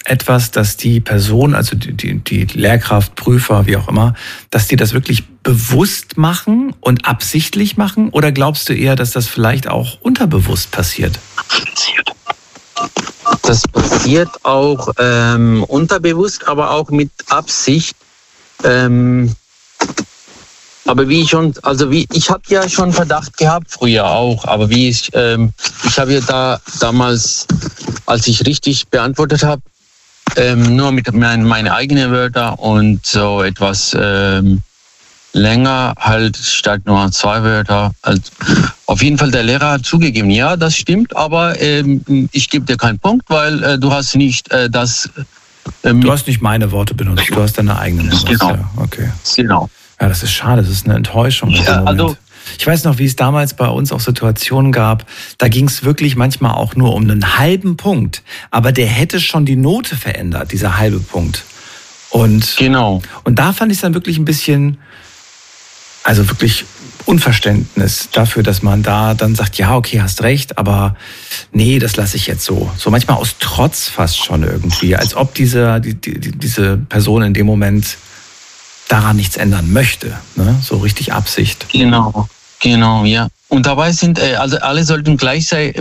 etwas, dass die Person, also die Lehrkraft, Prüfer, wie auch immer, dass die das wirklich bewusst machen und absichtlich machen? Oder glaubst du eher, dass das vielleicht auch unterbewusst passiert? Das passiert auch unterbewusst, aber auch mit Absicht. Aber ich habe ja schon Verdacht gehabt früher auch, aber ich habe ja damals, als ich richtig beantwortet habe, nur mit meine eigenen Wörter und so etwas länger halt statt nur 2 Wörter. Also, auf jeden Fall der Lehrer hat zugegeben, ja, das stimmt, aber ich gebe dir keinen Punkt, weil du hast nicht das. Du hast nicht meine Worte benutzt, du hast deine eigenen benutzt. Genau. Ja, okay. Genau. Ja, das ist schade, das ist eine Enttäuschung. Ja, also, ich weiß noch, wie es damals bei uns auch Situationen gab, da ging es wirklich manchmal auch nur um einen halben Punkt, aber der hätte schon die Note verändert, dieser halbe Punkt. Und da fand ich es dann wirklich ein bisschen, also wirklich Unverständnis dafür, dass man da dann sagt, ja, okay, hast recht, aber nee, das lasse ich jetzt so. So manchmal aus Trotz fast schon irgendwie, als ob diese Person in dem Moment daran nichts ändern möchte, ne? So richtig Absicht. Genau, ja. Und dabei sind, also alle sollten gleichzeitig,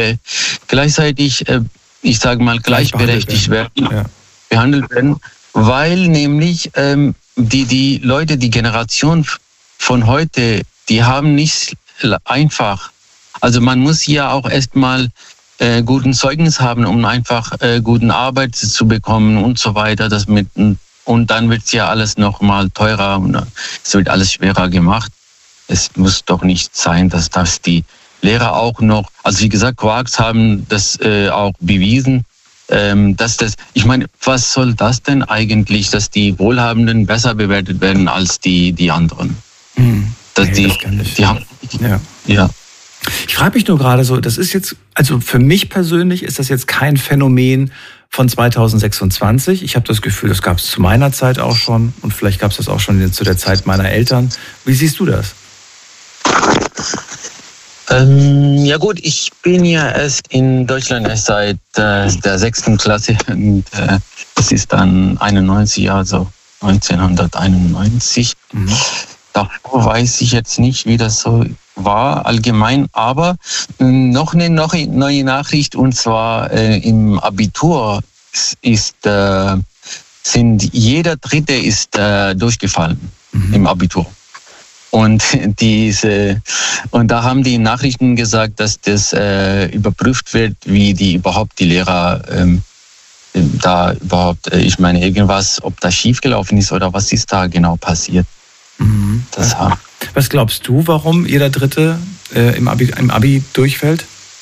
ich sage mal, gleichberechtigt behandelt werden, weil nämlich die Leute, die Generation von heute, die haben nicht einfach. Also man muss ja auch erstmal guten Zeugnis haben, um einfach guten Arbeit zu bekommen und so weiter. Und dann wird es ja alles noch mal teurer und es wird alles schwerer gemacht. Es muss doch nicht sein, dass die Lehrer auch noch, also wie gesagt, Quarks haben das auch bewiesen, ich meine, was soll das denn eigentlich, dass die Wohlhabenden besser bewertet werden als die anderen? Das haben. Ja. Ich frage mich nur gerade so, das ist jetzt, also für mich persönlich ist das jetzt kein Phänomen von 2026. Ich habe das Gefühl, das gab es zu meiner Zeit auch schon und vielleicht gab es das auch schon zu der Zeit meiner Eltern. Wie siehst du das? Ja gut, ich bin ja erst in Deutschland seit der 6. Klasse und das ist dann 91, also 1991. Davor weiß ich jetzt nicht, wie das so war allgemein, aber noch eine neue Nachricht, und zwar im Abitur jeder Dritte ist durchgefallen im Abitur. Und da haben die Nachrichten gesagt, dass das überprüft wird, wie die Lehrer da überhaupt, ich meine irgendwas, ob da schiefgelaufen ist oder was ist da genau passiert. Was glaubst du, warum jeder Dritte im Abi durchfällt?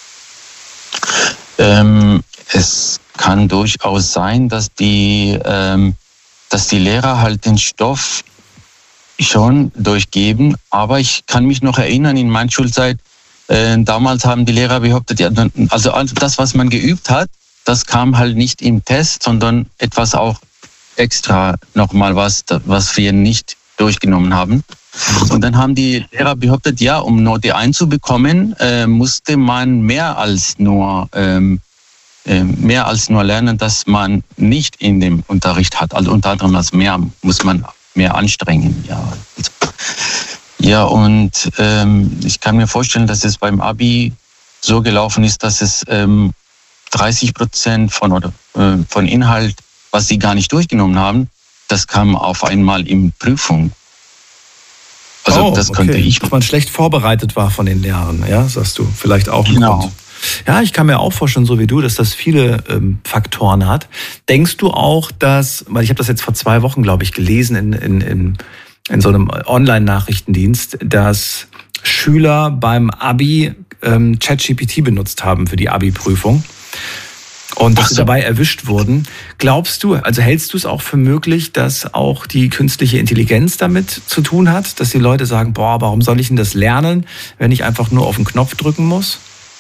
Es kann durchaus sein, dass die Lehrer halt den Stoff schon durchgeben, aber ich kann mich noch erinnern, in meiner Schulzeit, damals haben die Lehrer behauptet, ja, also das, was man geübt hat, das kam halt nicht im Test, sondern etwas auch extra nochmal was wir nicht durchgenommen haben. Und dann haben die Lehrer behauptet, ja, um Note 1 zu bekommen, musste man mehr als nur lernen, dass man nicht in dem Unterricht hat. Also unter anderem muss man mehr anstrengen. Ja, und ich kann mir vorstellen, dass es beim Abi so gelaufen ist, dass es 30% von Inhalt, was sie gar nicht durchgenommen haben, das kam auf einmal in Prüfung. Also das könnte ich. Dass man schlecht vorbereitet war von den Lehrern, ja, sagst du, vielleicht auch ein Genau. Grund. Ja, ich kann mir auch vorstellen, so wie du, dass das viele Faktoren hat. Denkst du auch, weil ich habe das jetzt vor 2 Wochen, glaube ich, gelesen in so einem Online-Nachrichtendienst, dass Schüler beim Abi ChatGPT benutzt haben für die Abi-Prüfung und dass sie dabei erwischt wurden. Glaubst du, also hältst du es auch für möglich, dass auch die künstliche Intelligenz damit zu tun hat, dass die Leute sagen, boah, warum soll ich denn das lernen, wenn ich einfach nur auf den Knopf drücken muss?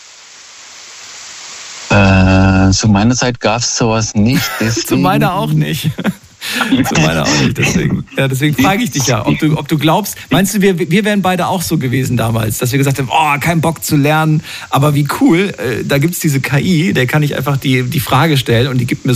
Zu meiner Zeit gab es sowas nicht. Zu meiner auch nicht. Deswegen frage ich dich ja, ob du glaubst, meinst du, wir wären beide auch so gewesen damals, dass wir gesagt haben, oh, kein Bock zu lernen, aber wie cool, da gibt's diese KI, der kann ich einfach die Frage stellen und die gibt mir